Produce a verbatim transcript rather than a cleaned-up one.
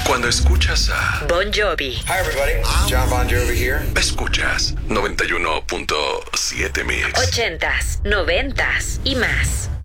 Cuando escuchas a Bon Jovi. Hi everybody, John Bon Jovi here. Escuchas noventa y uno punto siete Mix. Ochentas, noventas y más.